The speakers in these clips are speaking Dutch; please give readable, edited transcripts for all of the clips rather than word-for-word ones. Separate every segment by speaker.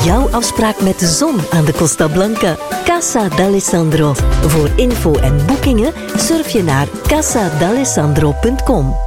Speaker 1: Jouw afspraak met de zon aan de Costa Blanca. Casa d'Alessandro. Voor info en boekingen surf je naar casadalessandro.com.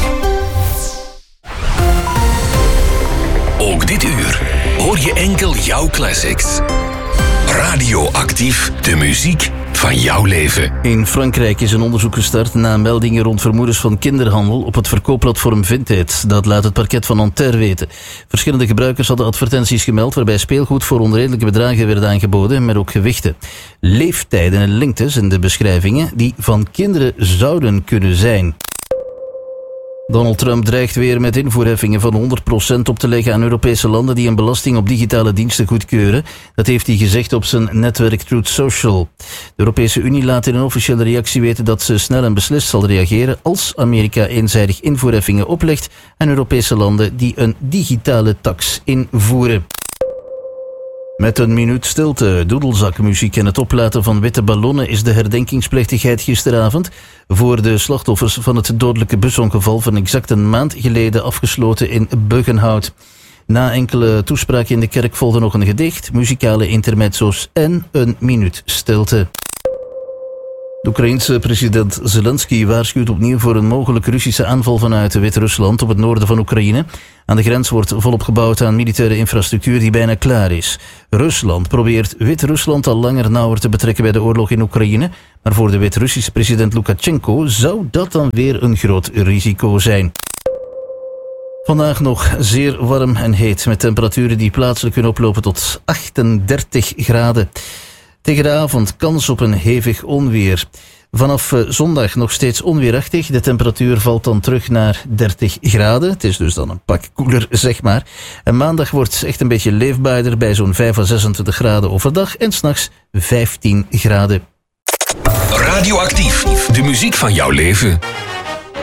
Speaker 2: Ook dit uur hoor je enkel jouw classics. Radioactief, de muziek van jouw leven.
Speaker 3: In Frankrijk is een onderzoek gestart na meldingen rond vermoedens van kinderhandel op het verkoopplatform Vinted. Dat laat het parket van Nanterre weten. Verschillende gebruikers hadden advertenties gemeld waarbij speelgoed voor onredelijke bedragen werden aangeboden, met ook gewichten. Leeftijden en lengtes in de beschrijvingen die van kinderen zouden kunnen zijn. Donald Trump dreigt weer met invoerheffingen van 100% op te leggen aan Europese landen die een belasting op digitale diensten goedkeuren. Dat heeft hij gezegd op zijn netwerk Truth Social. De Europese Unie laat in een officiële reactie weten dat ze snel en beslist zal reageren als Amerika eenzijdig invoerheffingen oplegt aan Europese landen die een digitale tax invoeren. Met een minuut stilte, doedelzakmuziek en het oplaten van witte ballonnen is de herdenkingsplechtigheid gisteravond voor de slachtoffers van het dodelijke busongeval van exact een maand geleden afgesloten in Buggenhout. Na enkele toespraken in de kerk volgde nog een gedicht, muzikale intermezzo's en een minuut stilte. De Oekraïense president Zelensky waarschuwt opnieuw voor een mogelijke Russische aanval vanuit Wit-Rusland op het noorden van Oekraïne. Aan de grens wordt volop gebouwd aan militaire infrastructuur die bijna klaar is. Rusland probeert Wit-Rusland al langer nauwer te betrekken bij de oorlog in Oekraïne, maar voor de Wit-Russische president Lukashenko zou dat dan weer een groot risico zijn. Vandaag nog zeer warm en heet, met temperaturen die plaatselijk kunnen oplopen tot 38 graden. Tegen de avond kans op een hevig onweer. Vanaf zondag nog steeds onweerachtig. De temperatuur valt dan terug naar 30 graden. Het is dus dan een pak koeler, zeg maar. En maandag wordt echt een beetje leefbaarder bij zo'n 5 à 26 graden overdag. En 's nachts 15 graden.
Speaker 2: Radioactief, de muziek van jouw leven.